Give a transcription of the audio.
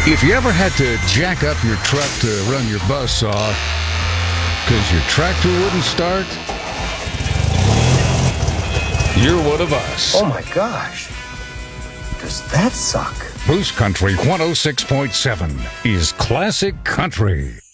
If you ever had to jack up your truck to run your buzzsaw because your tractor wouldn't start, you're one of us. Oh my gosh. Does that suck? Moose Country 106.7 is classic country.